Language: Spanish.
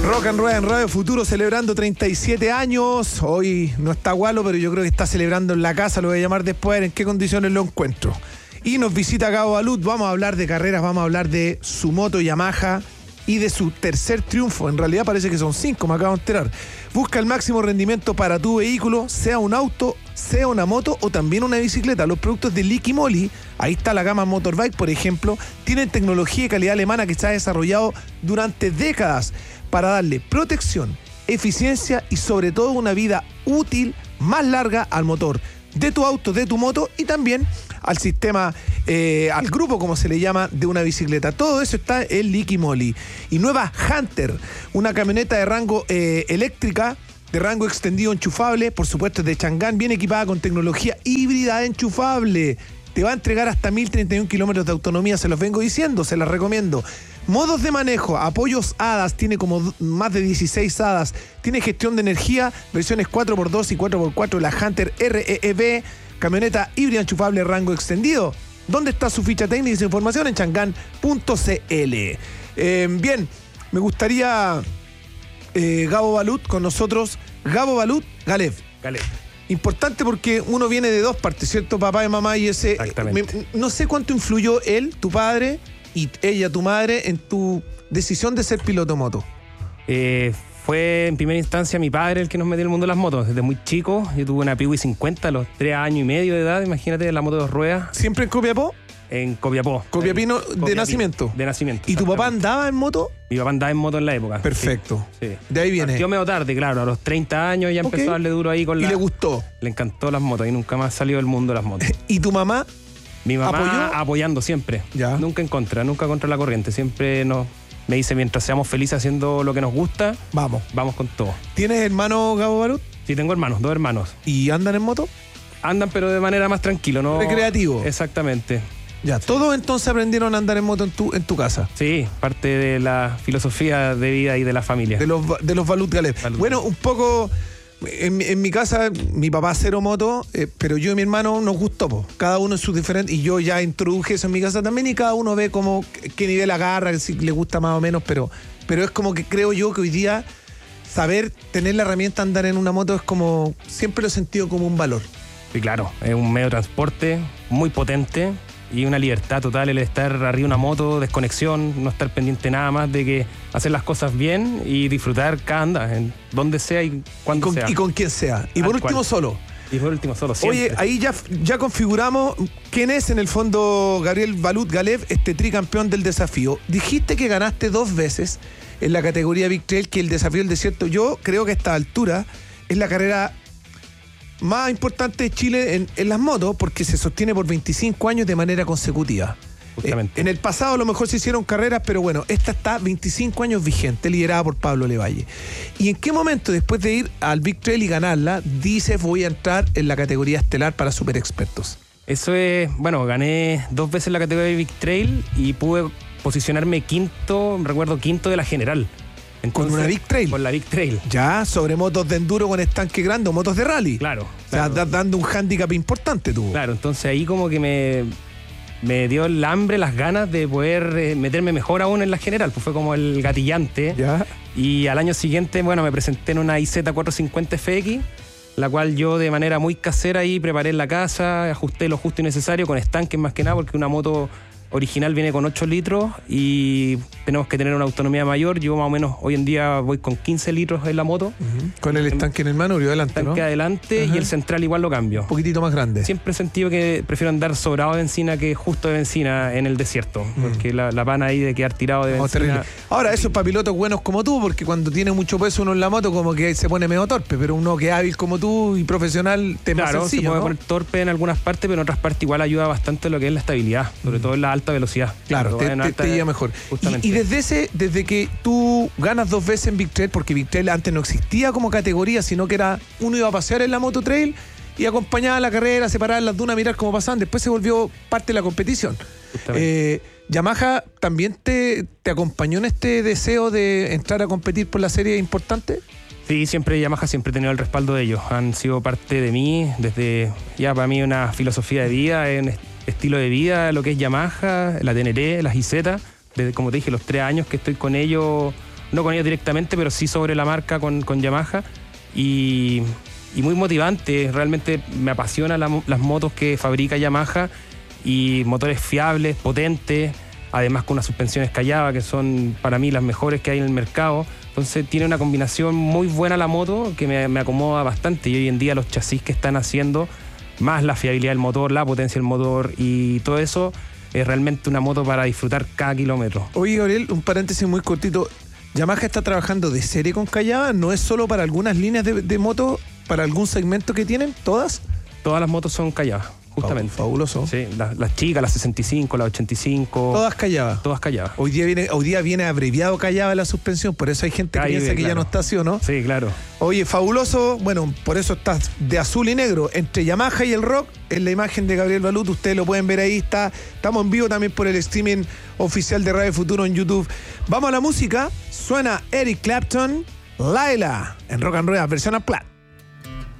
Rock and Roll en Radio Futuro celebrando 37 años. Hoy no está Gualo, pero yo creo que está celebrando en la casa. Lo voy a llamar después, en qué condiciones lo encuentro. Y nos visita Gabo Balut. Vamos a hablar de carreras, vamos a hablar de su moto Yamaha y de su tercer triunfo. En realidad parece que son 5, me acabo de enterar. Busca el máximo rendimiento para tu vehículo, sea un auto, sea una moto o también una bicicleta. Los productos de Liqui Moly, ahí está la gama Motorbike, por ejemplo, tienen tecnología y calidad alemana que se ha desarrollado durante décadas para darle protección, eficiencia y sobre todo una vida útil más larga al motor de tu auto, de tu moto y también al sistema, al grupo como se le llama, de una bicicleta. Todo eso está en Liqui Moly. Y nueva Hunter, una camioneta de rango eléctrica, de rango extendido enchufable, por supuesto es de Chang'an, bien equipada con tecnología híbrida enchufable. Te va a entregar hasta 1031 kilómetros de autonomía, se los vengo diciendo, se las recomiendo. Modos de manejo, apoyos HADAS, tiene como más de 16 HADAS, tiene gestión de energía, versiones 4x2 y 4x4, la Hunter REEV, camioneta híbrida enchufable rango extendido. ¿Dónde está su ficha técnica y su información? En chang'an.cl. Bien, me gustaría Gabo Balut con nosotros. Gabo Balut, Galev. Importante porque uno viene de dos partes, ¿cierto? Papá y mamá y ese... Exactamente. No sé cuánto influyó él, tu padre, y ella, tu madre, en tu decisión de ser piloto moto. Fue en primera instancia mi padre el que nos metió en el mundo de las motos. Desde muy chico, yo tuve una Piwi 50 a los 3 años y medio de edad, imagínate, la moto de 2 ruedas. ¿Siempre en Copiapó? En Copiapó. Copiapino de nacimiento. De nacimiento. ¿Y tu papá andaba en moto? Mi papá andaba en moto en la época. Perfecto. Sí. De ahí viene. Partió medio tarde, claro, a los 30 años ya empezó a darle duro ahí con la... ¿Y le gustó? Le encantó las motos y nunca más salió del mundo de las motos. ¿Y tu mamá? Mi mamá ¿apoyó? apoyando siempre. Ya. Nunca contra la corriente. Siempre me dice, mientras seamos felices haciendo lo que nos gusta, vamos con todo. ¿Tienes hermano, Gabo Balut? Sí, tengo hermanos, 2 hermanos. ¿Y andan en moto? Andan, pero de manera más tranquila, ¿no? Recreativo. Exactamente. Ya, todos entonces aprendieron a andar en moto en tu casa. Sí, parte de la filosofía de vida y de la familia. De los Balut Galev. Bueno, un poco... En mi casa, mi papá cero moto, pero yo y mi hermano nos gustó, po. Cada uno en sus diferentes, y yo ya introduje eso en mi casa también, y cada uno ve como qué nivel agarra, si le gusta más o menos, pero es como que creo yo que hoy día saber tener la herramienta andar en una moto es como, siempre lo he sentido como un valor. Sí, claro, es un medio de transporte muy potente y una libertad total el estar arriba de una moto, desconexión, no estar pendiente nada más de que hacer las cosas bien y disfrutar cada anda, en donde sea y cuando sea. Y con quien sea. Y por último solo. Y por último solo, siempre. Oye, ahí ya configuramos quién es en el fondo Gabriel Balut Galev, este tricampeón del desafío. Dijiste que ganaste 2 veces en la categoría Big Trail, que el desafío del desierto, yo creo que a esta altura es la carrera más importante de Chile en las motos, porque se sostiene por 25 años de manera consecutiva. Justamente. En el pasado a lo mejor se hicieron carreras, pero bueno, esta está 25 años vigente, liderada por Pablo Levalle. ¿Y en qué momento, después de ir al Big Trail y ganarla, dices voy a entrar en la categoría estelar para super expertos? Eso es, bueno, gané 2 veces la categoría de Big Trail y pude posicionarme quinto de la general. Entonces, ¿con una Big Trail? Con la Big Trail. Ya, sobre motos de enduro con estanque grande o motos de rally. Claro. O sea, dando un hándicap importante tú. Claro, entonces ahí como que me dio el hambre, las ganas de poder meterme mejor aún en la general. Pues fue como el gatillante. Ya. Y al año siguiente, bueno, me presenté en una IZ450 FX, la cual yo de manera muy casera ahí preparé en la casa, ajusté lo justo y necesario con estanques más que nada, porque una moto original viene con 8 litros y tenemos que tener una autonomía mayor. Yo más o menos hoy en día voy con 15 litros en la moto. Con el estanque en el manubrio adelante, ¿no? Estanque adelante. Y el central igual lo cambio. Un poquitito más grande. Siempre he sentido que prefiero andar sobrado de benzina que justo de benzina en el desierto, porque la pana ahí de quedar tirado de benzina... Terrible. Ahora, eso es para pilotos buenos como tú, porque cuando tiene mucho peso uno en la moto como que se pone medio torpe, pero uno que es hábil como tú y profesional te es más sencillo, se puede ¿no? poner torpe en algunas partes, pero en otras partes igual ayuda bastante lo que es la estabilidad, sobre todo en la alta velocidad. Claro, te lleva mejor. Y desde que tú ganas 2 veces en Big Trail, porque Big Trail antes no existía como categoría, sino que era uno iba a pasear en la moto trail y acompañaba la carrera, se paraba en las dunas a mirar cómo pasaban, después se volvió parte de la competición. ¿Yamaha también te acompañó en este deseo de entrar a competir por la serie importante? Sí, Yamaha siempre he tenido el respaldo de ellos. Han sido parte de mí desde, ya para mí, una filosofía de vida, un estilo de vida, lo que es Yamaha, la Teneré, las IZ. Desde, como te dije, los 3 años que estoy con ellos, no con ellos directamente, pero sí sobre la marca con Yamaha. Y muy motivante, realmente me apasiona las motos que fabrica Yamaha, y motores fiables, potentes, además con unas suspensiones Callaba que son para mí las mejores que hay en el mercado. Entonces tiene una combinación muy buena la moto que me acomoda bastante, y hoy en día los chasis que están haciendo, más la fiabilidad del motor, la potencia del motor y todo eso, es realmente una moto para disfrutar cada kilómetro. Oye, Gabriel, un paréntesis muy cortito. Yamaha está trabajando de serie con Callaba, ¿no es solo para algunas líneas de motos, para algún segmento que tienen? ¿Todas? Todas las motos son Callaba, justamente. Fabuloso. Sí, las chicas, las 65, las 85. Todas Callaba. Todas Callaba. Hoy día viene abreviado Callaba la suspensión, por eso hay gente que piensa que ya no está así, ¿o no? Sí, claro. Oye, fabuloso. Bueno, por eso estás de azul y negro entre Yamaha y el rock. Es la imagen de Gabriel Balut, ustedes lo pueden ver ahí. Estamos en vivo también por el streaming oficial de Radio Futuro en YouTube. Vamos a la música. Suena Eric Clapton, Laila, en Rock and Roll, versión Unplugged.